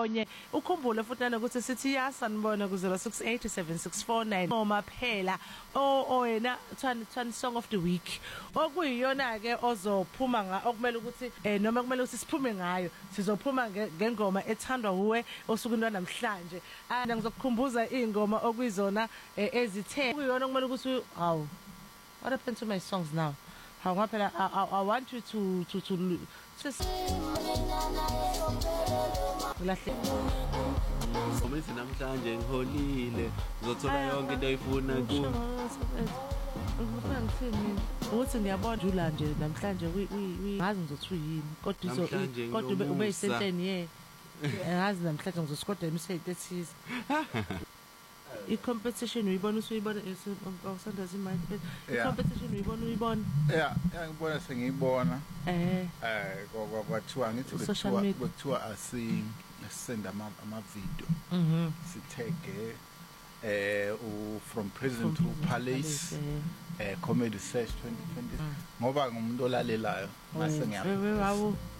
ndawonye ukhumbule futhi nanokuthi sithi yasanibona ku 068764 noma phela oyena Tshwane song of the week okuyiyona ke ozophuma okumele ukuthi noma kumele ukuthi siphume ngayo sizophuma ngengoma ethandwa uwe osukwini namhlanje ngizokukhumbuza ingoma okuyizona ezithe kuyiyona kumele ukuthi hawu what happened to my songs now how phela I want you to just ulahle Umisi namhlanje ngiholile ngizothola yonke into oyifuna ku ngifuna ngithini ukuthi ngiyabona jula nje namhlanje ngazi ngizothi yini kodwa ube yisenhleni ngazi namhlanje ngizosikoda imisebenzi ethize i-competition uyibona usuyibona awusandazi imali i-competition uyibona ngibona sengiyibona kwathiwa ngithi bekuthiwa asisend ama-video sithege from prison to palace comedy search 2020 ngoba ngumuntu olalelayo mase ngiyabona